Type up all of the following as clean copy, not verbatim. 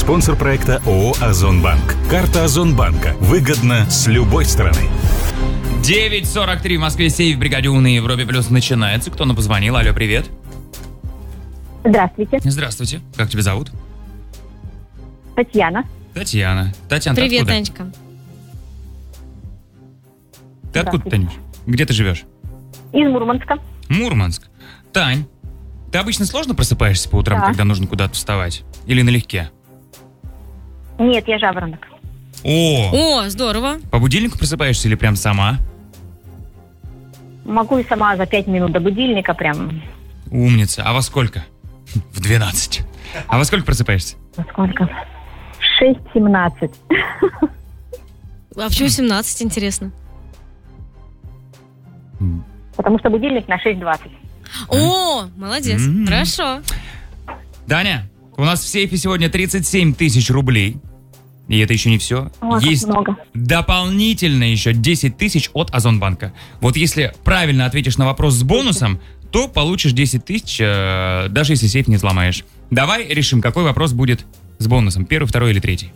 Спонсор проекта ООО «Озонбанк». Карта Озонбанка. Выгодно с любой стороны. 9:43 в Москве, сейф в бригаде У на Европе Плюс начинается. Кто нам позвонил? Алло, привет. Здравствуйте. Здравствуйте. Как тебя зовут? Татьяна. Татьяна, ты Привет, откуда? Танечка. Ты откуда, Танюш? Где ты живешь? Из Мурманска. Мурманск. Тань, ты обычно сложно просыпаешься по утрам, Да. когда нужно куда-то вставать? Или налегке? Нет, я жаворонок. О, О, здорово. по будильнику просыпаешься или прям сама? Могу и сама за 5 минут до будильника прям. Умница. А во сколько? В 12. А во сколько просыпаешься? Во сколько? 6:17. А почему 17, интересно? Потому что будильник на 6:20. О, молодец. М-м. Хорошо. Таня, у нас в сейфе сегодня 37 тысяч рублей. И это еще не все. О, как Есть много. дополнительно еще 10 тысяч от Озонбанка. Вот если правильно ответишь на вопрос с бонусом, то получишь 10 тысяч, даже если сейф не взломаешь. Давай решим, какой вопрос будет с бонусом. Первый, второй или третий?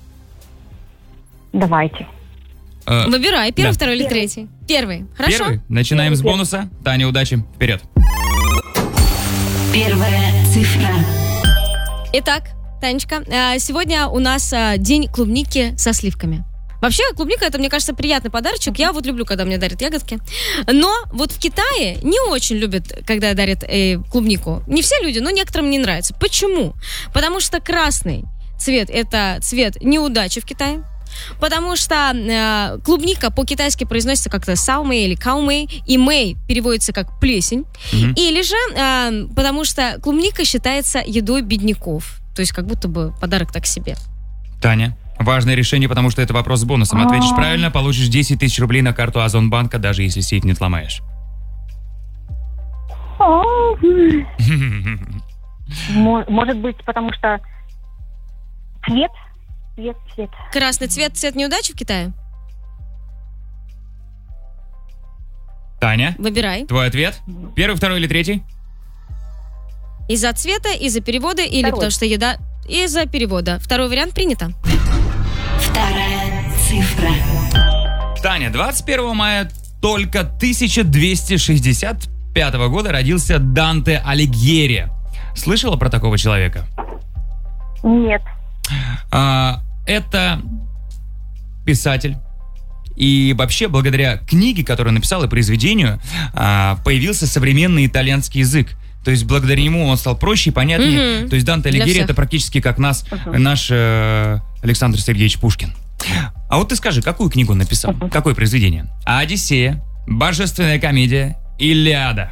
Давайте. Выбирай, первый, да. второй или третий? Первый. Хорошо. Первый. Начинаем с бонуса. Таня, удачи. Вперед. Первая цифра. Итак, Танечка, сегодня у нас день клубники со сливками. Вообще, клубника, это, мне кажется, приятный подарочек. Я вот люблю, когда мне дарят ягодки. Но вот в Китае не очень любят, когда дарят клубнику. Не все люди, но некоторым не нравится. Почему? Потому что красный цвет – это цвет неудачи в Китае. Потому что клубника по-китайски произносится как-то саумэй или каумэй, и мэй переводится как плесень. Или же потому что клубника считается едой бедняков. То есть как будто бы подарок так себе. Таня, важное решение, потому что это вопрос с бонусом. Ответишь правильно, получишь 10 тысяч рублей на карту Озонбанка, даже если сейф не сломаешь. Может быть, потому что цвет. Красный цвет – цвет неудачи в Китае? Таня, Выбирай. твой ответ? Первый, второй или третий? Из-за цвета, из-за перевода или Второй. потому что еда? Из-за перевода. Второй вариант принято. Вторая цифра. Таня, 21 мая только 1265 года родился Данте Алигьери. Слышала про такого человека? Нет. Это писатель. И вообще, благодаря книге, которую он написал, и произведению, появился современный итальянский язык. То есть, благодаря нему он стал проще и понятнее. То есть, Данте Для Алигьери — всех. это практически как наш Александр Сергеевич Пушкин. А вот ты скажи, какую книгу он написал? Какое произведение? «Одиссея», «Божественная комедия», «Илиада».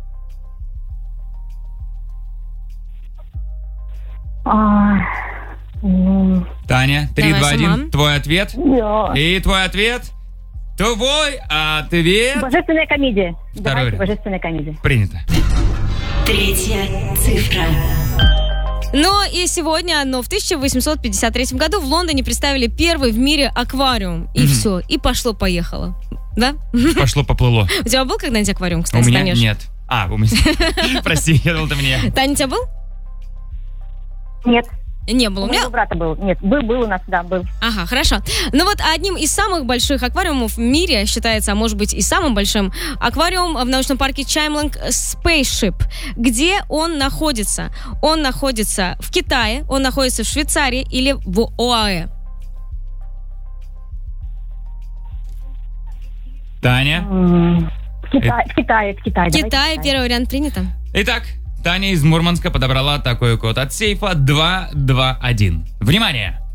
Таня, 3, Давай 2, 1, сама. твой ответ. И твой ответ? Твой ответ? Божественная комедия. Второй Давайте, вариант. божественная комедия. Принято. Третья цифра. Ну и сегодня, в 1853 году в Лондоне представили первый в мире аквариум. И все, и пошло-поехало. Да? Пошло-поплыло. У тебя был когда-нибудь аквариум, У кстати, меня Танюш? нет. У меня. Прости, я думал, ты мне. Таня, у тебя был? Нет. Не было. У У меня... моего брата был. Нет, был у нас, да, был. Ага, хорошо. Ну вот одним из самых больших аквариумов в мире считается, а может быть и самым большим, аквариум в научном парке Чаймлинг Spaceship. Где он находится? Он находится в Китае, он находится в Швейцарии или в ОАЭ. Таня. В Китае. Давайте Китай, первый вариант принято. Итак, Таня из Мурманска подобрала такой код от сейфа 221. Внимание!